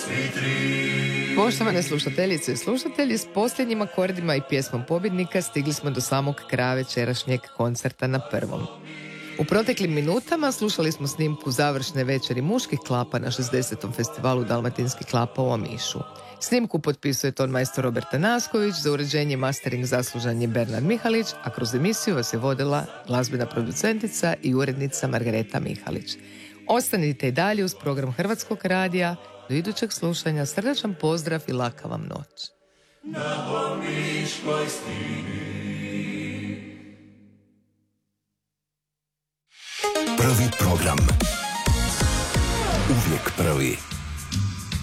Poštovane slušateljice i slušatelji, s posljednjim akordima i pjesmom pobjednika stigli smo do samog kraja večerašnjeg koncerta na Prvom. U proteklim minutama slušali smo snimku završne večeri muških klapa na 60. festivalu Dalmatinskih klapa u Omišu. Snimku potpisuje tonmajstor Robert Tanasković, za uređenje i mastering zaslužan je Bernard Mihalić, a kroz emisiju vas je vodila glazbena producentica i urednica Margareta Mihalić. Ostanite i dalje uz program Hrvatskog radija. Do idućeg slušanja srdačan pozdrav i laka vam noć. Na Omiškoj stini. Prvi program. Uvijek prvi.